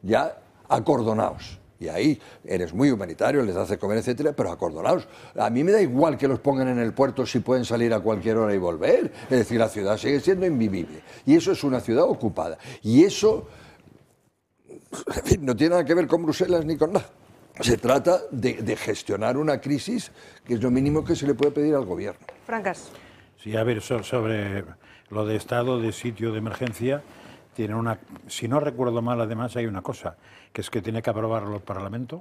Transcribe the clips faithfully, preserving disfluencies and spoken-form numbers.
ya acordonaos. Y ahí eres muy humanitario, les das de comer, etcétera, pero acordonaos. A mí me da igual que los pongan en el puerto si pueden salir a cualquier hora y volver. Es decir, la ciudad sigue siendo invivible. Y eso es una ciudad ocupada. Y eso, en fin, no tiene nada que ver con Bruselas ni con nada. Se trata de, de gestionar una crisis que es lo mínimo que se le puede pedir al gobierno. Francas. Sí, a ver, sobre lo de estado de sitio de emergencia, tiene una, si no recuerdo mal, además hay una cosa, que es que tiene que aprobarlo el Parlamento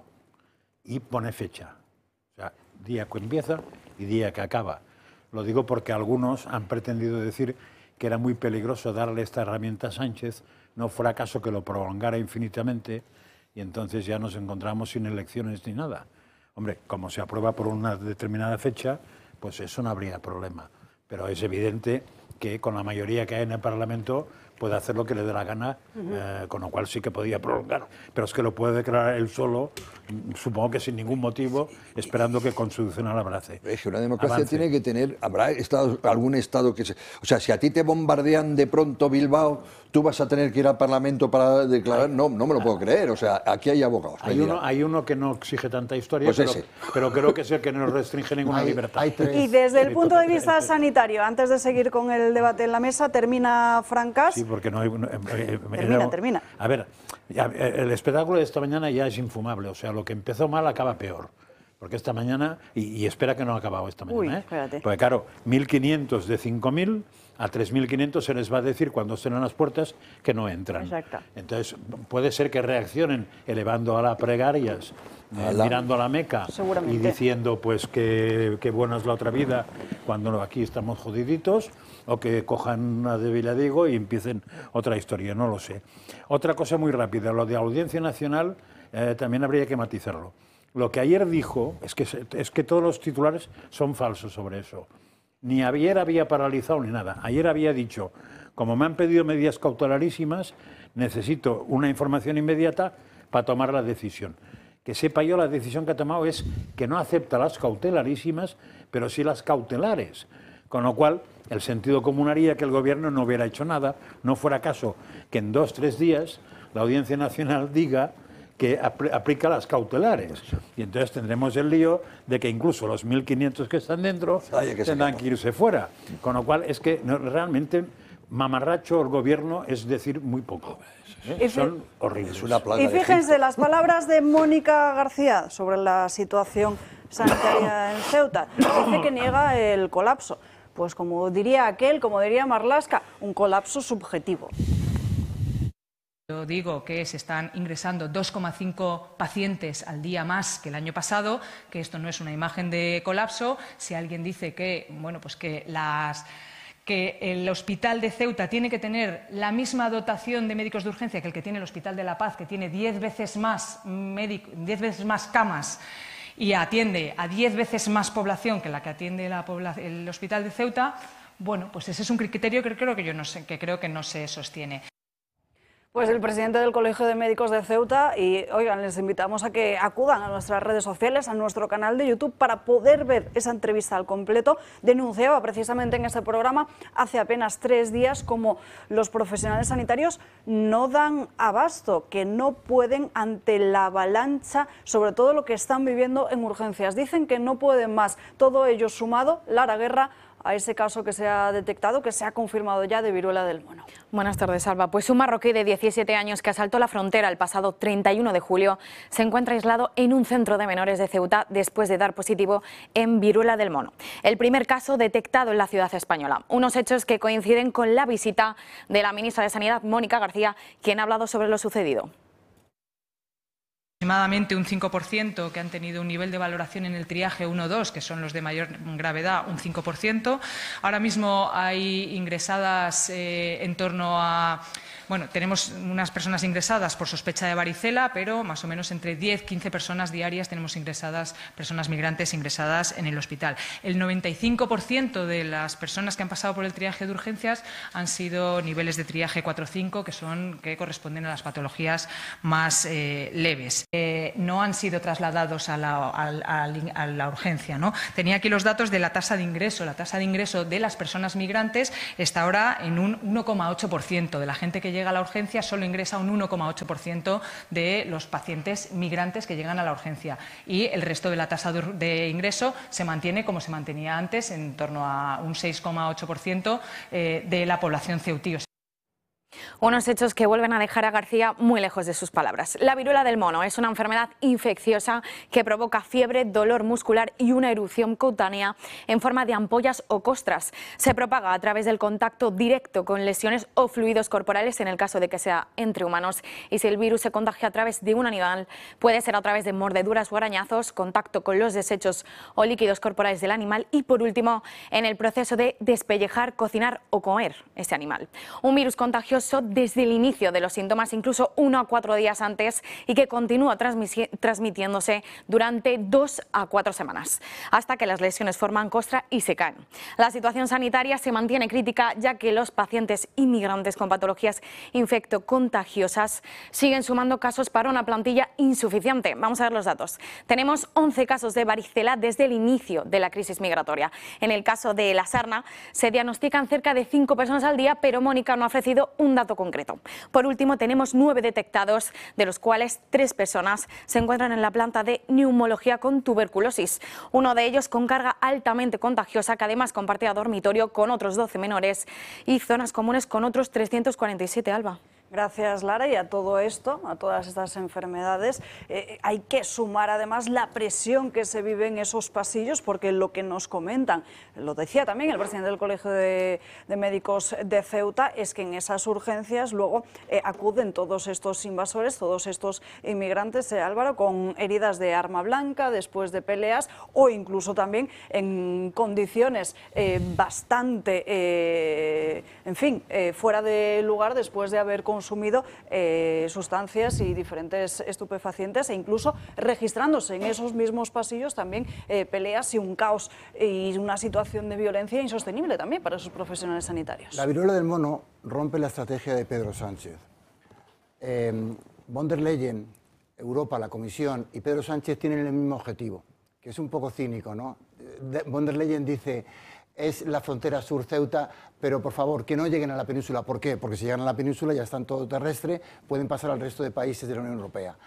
y pone fecha. O sea, día que empieza y día que acaba. Lo digo porque algunos han pretendido decir que era muy peligroso darle esta herramienta a Sánchez, no fuera caso que lo prolongara infinitamente y entonces ya nos encontramos sin elecciones ni nada. Hombre, como se aprueba por una determinada fecha, pues eso no habría problema. Pero es evidente que con la mayoría que hay en el Parlamento puede hacer lo que le dé la gana, uh-huh. eh, con lo cual sí que podía prolongar. Pero es que lo puede declarar él solo, supongo que sin ningún motivo, esperando que Constitucional abrace. Es que una democracia avance. Tiene que tener, habrá estado, algún estado que se... O sea, si a ti te bombardean de pronto Bilbao, tú vas a tener que ir al Parlamento para declarar, no, no me lo puedo creer. O sea, aquí hay abogados. Hay uno, hay uno que no exige tanta historia, pues pero, ese. pero creo que es el que no restringe ninguna hay, libertad. Hay y desde el punto de vista sanitario, antes de seguir con el debate en la mesa, termina Francas. Sí, porque no hay... No, eh, termina, era, termina. A ver, ya, el espectáculo de esta mañana ya es infumable, o sea, lo que empezó mal acaba peor. Porque esta mañana, y, y espera que no ha acabado esta mañana, Uy, ¿eh? espérate. Porque claro, mil quinientos de cinco mil a tres mil quinientos se les va a decir cuando estén en las puertas que no entran. Exacto. Entonces, puede ser que reaccionen elevando a las pregarias, eh, mirando a la Meca y diciendo pues que, que buena es la otra vida cuando aquí estamos jodiditos, o que cojan una de Villadiego y empiecen otra historia, no lo sé. Otra cosa muy rápida, lo de Audiencia Nacional eh, también habría que matizarlo. Lo que ayer dijo es que, es que todos los titulares son falsos sobre eso. Ni ayer había paralizado ni nada. Ayer había dicho, como me han pedido medidas cautelarísimas, necesito una información inmediata para tomar la decisión. Que sepa yo, la decisión que ha tomado es que no acepta las cautelarísimas, pero sí las cautelares. Con lo cual, el sentido común haría que el gobierno no hubiera hecho nada, no fuera caso que en dos, tres días la Audiencia Nacional diga que apl- aplica las cautelares. Y entonces tendremos el lío de que incluso los mil quinientos que están dentro que tendrán que irse fuera. Con lo cual es que no, realmente mamarracho el gobierno es decir muy poco. ¿eh? Son horribles. Una plaga y de fíjense Egipto. las palabras de Mónica García sobre la situación sanitaria en Ceuta. Dice que niega el colapso. Pues como diría aquel, como diría Marlaska, un colapso subjetivo. Yo digo que se están ingresando dos coma cinco pacientes al día más que el año pasado, que esto no es una imagen de colapso. Si alguien dice que, bueno, pues que las... que el hospital de Ceuta tiene que tener la misma dotación de médicos de urgencia que el que tiene el Hospital de La Paz, que tiene diez veces más médico, diez veces más camas y atiende a diez veces más población que la que atiende la el Hospital de Ceuta, bueno, pues ese es un criterio que creo que yo no sé, que creo que no se sostiene. Pues el presidente del Colegio de Médicos de Ceuta, y oigan, les invitamos a que acudan a nuestras redes sociales, a nuestro canal de YouTube, para poder ver esa entrevista al completo. Denunciaba precisamente en este programa hace apenas tres días como los profesionales sanitarios no dan abasto, que no pueden ante la avalancha, sobre todo lo que están viviendo en urgencias. Dicen que no pueden más. Todo ello sumado, Lara Guerra, a ese caso que se ha detectado, que se ha confirmado ya de viruela del mono. Buenas tardes, Alba. Pues un marroquí de diecisiete años que asaltó la frontera el pasado treinta y uno de julio se encuentra aislado en un centro de menores de Ceuta después de dar positivo en viruela del mono. El primer caso detectado en la ciudad española. Unos hechos que coinciden con la visita de la ministra de Sanidad, Mónica García, quien ha hablado sobre lo sucedido. Aproximadamente un cinco por ciento que han tenido un nivel de valoración en el triaje uno dos, que son los de mayor gravedad, un cinco por ciento. Ahora mismo hay ingresadas eh, en torno a... Bueno, tenemos unas personas ingresadas por sospecha de varicela, pero más o menos entre diez a quince personas diarias tenemos ingresadas, personas migrantes ingresadas en el hospital. El noventa y cinco por ciento de las personas que han pasado por el triaje de urgencias han sido niveles de triaje cuatro cinco, que son que corresponden a las patologías más eh, leves. Eh, no han sido trasladados a la, a, a, a la urgencia, ¿no? Tenía aquí los datos de la tasa de ingreso. La tasa de ingreso de las personas migrantes está ahora en un uno coma ocho por ciento de la gente que llega a la urgencia solo ingresa un uno coma ocho por ciento de los pacientes migrantes que llegan a la urgencia y el resto de la tasa de ingreso se mantiene como se mantenía antes, en torno a un seis coma ocho por ciento eh, de la población ceutíes. Unos hechos que vuelven a dejar a García muy lejos de sus palabras. La viruela del mono es una enfermedad infecciosa que provoca fiebre, dolor muscular y una erupción cutánea en forma de ampollas o costras. Se propaga a través del contacto directo con lesiones o fluidos corporales en el caso de que sea entre humanos. Y si el virus se contagia a través de un animal, puede ser a través de mordeduras o arañazos, contacto con los desechos o líquidos corporales del animal y, por último, en el proceso de despellejar, cocinar o comer ese animal. Un virus contagioso desde el inicio de los síntomas, incluso uno a cuatro días antes, y que continúa transmitiéndose durante dos a cuatro semanas, hasta que las lesiones forman costra y se caen. La situación sanitaria se mantiene crítica, ya que los pacientes inmigrantes con patologías infectocontagiosas siguen sumando casos para una plantilla insuficiente. Vamos a ver los datos. Tenemos once casos de varicela desde el inicio de la crisis migratoria. En el caso de la sarna se diagnostican cerca de cinco personas al día, pero Mónica no ha ofrecido un dato concreto. Por último, tenemos nueve detectados, de los cuales tres personas se encuentran en la planta de neumología con tuberculosis. Uno de ellos con carga altamente contagiosa, que además compartía dormitorio con otros doce menores y zonas comunes con otros trescientos cuarenta y siete, Alba. Gracias, Lara. Y a todo esto, a todas estas enfermedades, eh, hay que sumar además la presión que se vive en esos pasillos, porque lo que nos comentan, lo decía también el presidente del Colegio de, de Médicos de Ceuta, es que en esas urgencias luego eh, acuden todos estos invasores, todos estos inmigrantes, eh, Álvaro, con heridas de arma blanca después de peleas o incluso también en condiciones eh, bastante, eh, en fin, eh, fuera de lugar después de haber consumido consumido eh, sustancias y diferentes estupefacientes e incluso registrándose en esos mismos pasillos también eh, peleas y un caos y una situación de violencia insostenible también para esos profesionales sanitarios. La viruela del mono rompe la estrategia de Pedro Sánchez. Eh, von der Leyen, Europa, la Comisión y Pedro Sánchez tienen el mismo objetivo, que es un poco cínico, ¿no? De, von der Leyen dice: es la frontera sur Ceuta, pero por favor, que no lleguen a la península. ¿Por qué? Porque si llegan a la península ya están todo terrestre, pueden pasar al resto de países de la Unión Europea.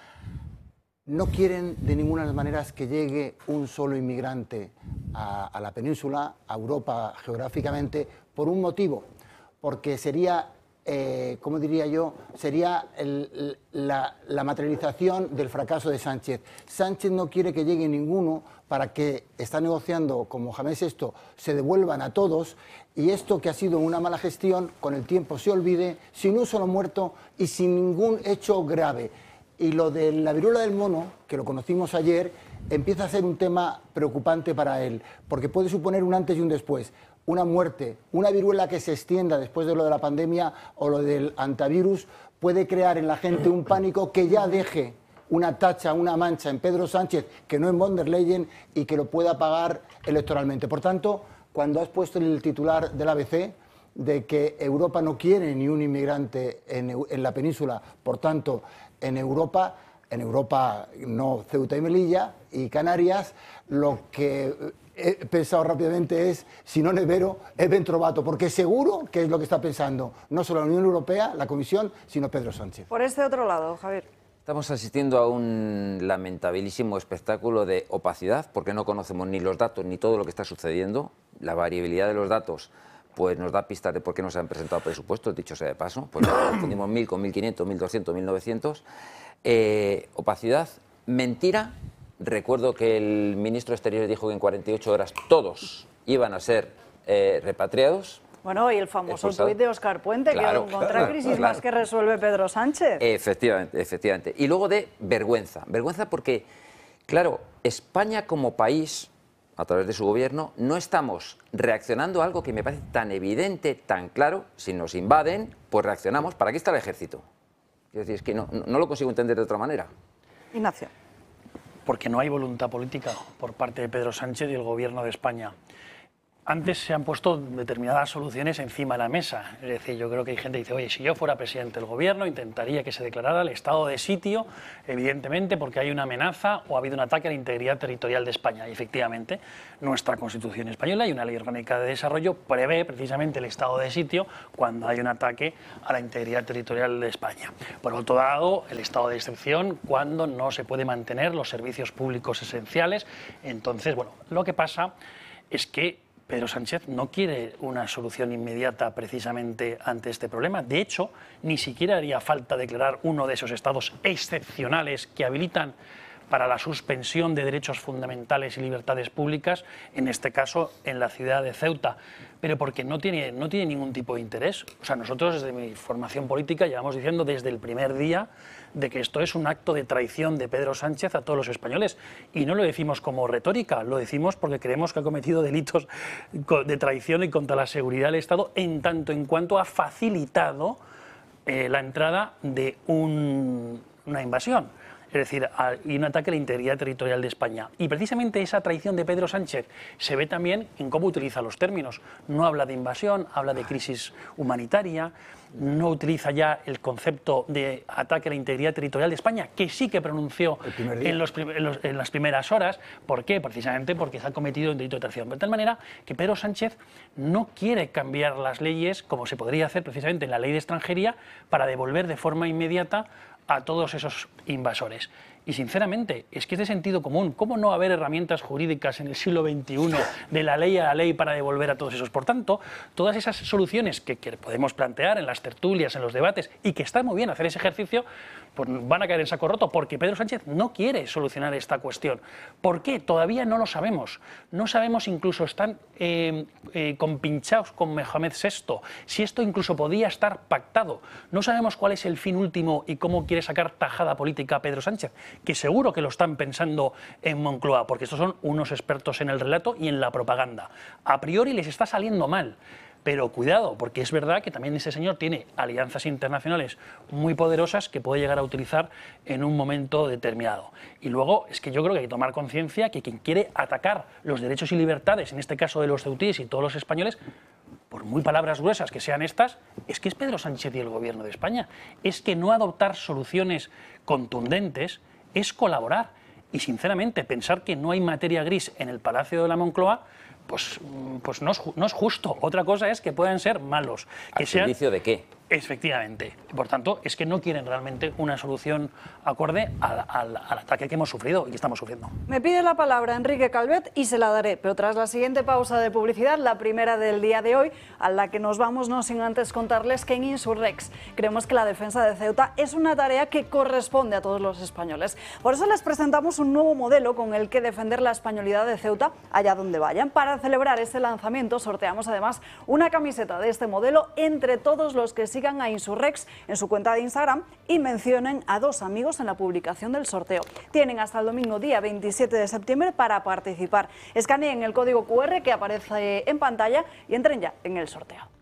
No quieren de ninguna de las maneras que llegue un solo inmigrante a, a la península, a Europa geográficamente, por un motivo, porque sería, eh, ¿cómo diría yo?, sería el, la, la materialización del fracaso de Sánchez. Sánchez no quiere que llegue ninguno para que está negociando con Mohamed sexto se devuelvan a todos y esto que ha sido una mala gestión con el tiempo se olvide sin un solo muerto y sin ningún hecho grave. Y lo de la viruela del mono, que lo conocimos ayer, empieza a ser un tema preocupante para él, porque puede suponer un antes y un después. Una muerte, una viruela que se extienda después de lo de la pandemia o lo del antivirus, puede crear en la gente un pánico que ya deje una tacha, una mancha en Pedro Sánchez, que no en von der Leyen, y que lo pueda pagar electoralmente. Por tanto, cuando has puesto el titular del A B C de que Europa no quiere ni un inmigrante en, en la península, por tanto, en Europa, en Europa no Ceuta y Melilla y Canarias, lo que he pensado rápidamente es, si no Nevero, es Ben Trovato, porque seguro que es lo que está pensando no solo la Unión Europea, la Comisión, sino Pedro Sánchez. Por este otro lado, Javier. Estamos asistiendo a un lamentabilísimo espectáculo de opacidad, porque no conocemos ni los datos ni todo lo que está sucediendo. La variabilidad de los datos pues nos da pistas de por qué no se han presentado presupuestos, dicho sea de paso, pues confundimos mil con mil quinientos, mil doscientos, mil novecientos. Eh, opacidad, mentira. Recuerdo que el ministro de Exteriores dijo que en cuarenta y ocho horas todos iban a ser eh, repatriados. Bueno, y el famoso tuit de Óscar Puente, claro, que contra claro, crisis claro. más que resuelve Pedro Sánchez. Efectivamente, efectivamente. Y luego de vergüenza. Vergüenza porque, claro, España como país, a través de su gobierno, no estamos reaccionando a algo que me parece tan evidente, tan claro. Si nos invaden, pues reaccionamos. ¿Para qué está el ejército? Quiero decir, es que no, no lo consigo entender de otra manera. Ignacio. Porque no hay voluntad política por parte de Pedro Sánchez y el gobierno de España. Antes se han puesto determinadas soluciones encima de la mesa. Es decir, yo creo que hay gente que dice, oye, si yo fuera presidente del gobierno, intentaría que se declarara el estado de sitio, evidentemente porque hay una amenaza o ha habido un ataque a la integridad territorial de España. Y efectivamente, nuestra Constitución española y una ley orgánica de desarrollo prevé precisamente el estado de sitio cuando hay un ataque a la integridad territorial de España. Por otro lado, el estado de excepción cuando no se puede mantener los servicios públicos esenciales. Entonces, bueno, lo que pasa es que Pedro Sánchez no quiere una solución inmediata precisamente ante este problema. De hecho, ni siquiera haría falta declarar uno de esos estados excepcionales que habilitan para la suspensión de derechos fundamentales y libertades públicas, en este caso en la ciudad de Ceuta, pero porque no tiene, no tiene ningún tipo de interés. O sea, nosotros desde mi formación política llevamos diciendo desde el primer día de que esto es un acto de traición de Pedro Sánchez a todos los españoles, y no lo decimos como retórica, lo decimos porque creemos que ha cometido delitos de traición y contra la seguridad del Estado en tanto en cuanto ha facilitado eh, la entrada de un, una invasión. Es decir, y un ataque a la integridad territorial de España. Y precisamente esa traición de Pedro Sánchez se ve también en cómo utiliza los términos. No habla de invasión, habla de crisis humanitaria, no utiliza ya el concepto de ataque a la integridad territorial de España, que sí que pronunció en, los, en, los, en las primeras horas. ¿Por qué? Precisamente porque se ha cometido un delito de traición. De tal manera que Pedro Sánchez no quiere cambiar las leyes, como se podría hacer precisamente en la ley de extranjería, para devolver de forma inmediata a todos esos invasores. Y sinceramente, es que es de sentido común. ¿Cómo no haber herramientas jurídicas en el siglo veintiuno de la ley a la ley para devolver a todos esos? Por tanto, todas esas soluciones que, que podemos plantear en las tertulias, en los debates, y que está muy bien hacer ese ejercicio, pues van a caer en saco roto, porque Pedro Sánchez no quiere solucionar esta cuestión. ¿Por qué? Todavía no lo sabemos. No sabemos, incluso están eh, eh, compinchados con Mohamed sexto, si esto incluso podía estar pactado. No sabemos cuál es el fin último y cómo quiere sacar tajada política a Pedro Sánchez, que seguro que lo están pensando en Moncloa, porque estos son unos expertos en el relato y en la propaganda. A priori les está saliendo mal, pero cuidado, porque es verdad que también ese señor tiene alianzas internacionales muy poderosas que puede llegar a utilizar en un momento determinado. Y luego es que yo creo que hay que tomar conciencia que quien quiere atacar los derechos y libertades, en este caso de los ceutíes y todos los españoles, por muy palabras gruesas que sean estas, es que es Pedro Sánchez y el Gobierno de España. Es que no adoptar soluciones contundentes es colaborar. Y sinceramente, pensar que no hay materia gris en el Palacio de la Moncloa, pues, pues no, es, no es justo. Otra cosa es que puedan ser malos. Que ¿Al servicio de qué? Efectivamente. Por tanto, es que no quieren realmente una solución acorde al, al, al ataque que hemos sufrido y que estamos sufriendo. Me pide la palabra Enrique Calvet y se la daré, pero tras la siguiente pausa de publicidad, la primera del día de hoy, a la que nos vamos no sin antes contarles que en Insurrex creemos que la defensa de Ceuta es una tarea que corresponde a todos los españoles. Por eso les presentamos un nuevo modelo con el que defender la españolidad de Ceuta allá donde vayan. Para celebrar este lanzamiento sorteamos además una camiseta de este modelo entre todos los que sigan a Insurrex en su cuenta de Instagram y mencionen a dos amigos en la publicación del sorteo. Tienen hasta el domingo día veintisiete de septiembre para participar. Escaneen el código cu erre que aparece en pantalla y entren ya en el sorteo.